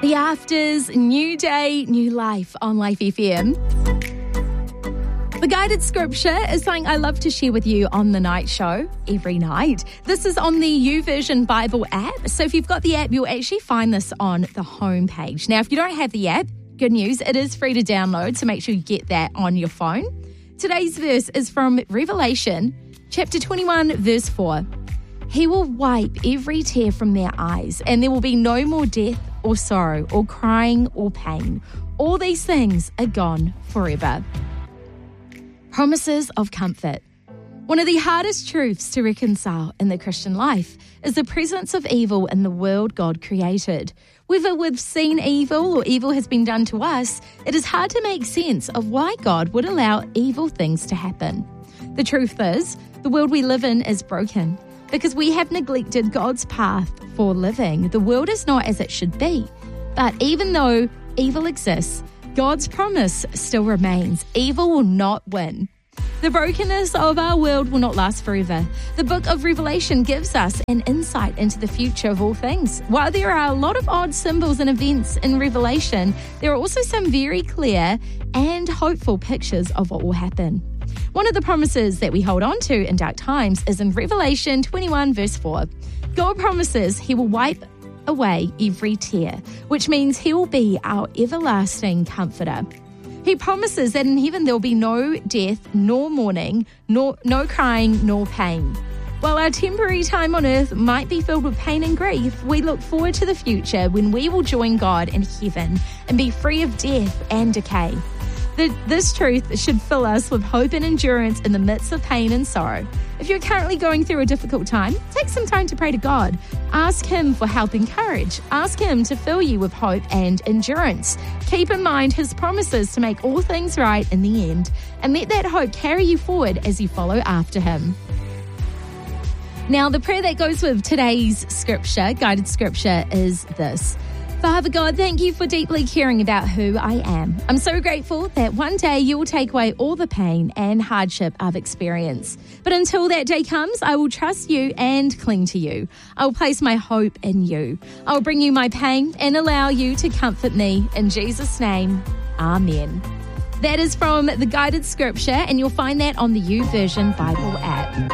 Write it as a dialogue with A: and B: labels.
A: The Afters, new day, new life on Life FM. The guided scripture is something I love to share with you on the night show every night. This is on the YouVersion Bible app. So if you've got the app, you'll actually find this on the homepage. Now, if you don't have the app, good news, it is free to download, so make sure you get that on your phone. Today's verse is from Revelation, chapter 21, verse 4. He will wipe every tear from their eyes, and there will be no more death or sorrow or crying or pain. All these things are gone forever. Promises of comfort. One of the hardest truths to reconcile in the Christian life is the presence of evil in the world God created. Whether we've seen evil or evil has been done to us, it is hard to make sense of why God would allow evil things to happen. The truth is, the world we live in is broken. Because we have neglected God's path for living, the world is not as it should be. But even though evil exists, God's promise still remains. Evil will not win. The brokenness of our world will not last forever. The book of Revelation gives us an insight into the future of all things. While there are a lot of odd symbols and events in Revelation, there are also some very clear and hopeful pictures of what will happen. One of the promises that we hold on to in dark times is in Revelation 21 verse 4. God promises he will wipe away every tear, which means he will be our everlasting comforter. He promises that in heaven there will be no death, nor mourning, no crying, nor pain. While our temporary time on earth might be filled with pain and grief, we look forward to the future when we will join God in heaven and be free of death and decay. This truth should fill us with hope and endurance in the midst of pain and sorrow. If you're currently going through a difficult time, take some time to pray to God. Ask him for help and courage. Ask him to fill you with hope and endurance. Keep in mind his promises to make all things right in the end, and let that hope carry you forward as you follow after him. Now, the prayer that goes with today's scripture, guided scripture, is this. Father God, thank you for deeply caring about who I am. I'm so grateful that one day you will take away all the pain and hardship I've experienced. But until that day comes, I will trust you and cling to you. I will place my hope in you. I will bring you my pain and allow you to comfort me. In Jesus' name, Amen. That is from the guided scripture, and you'll find that on the YouVersion Bible app.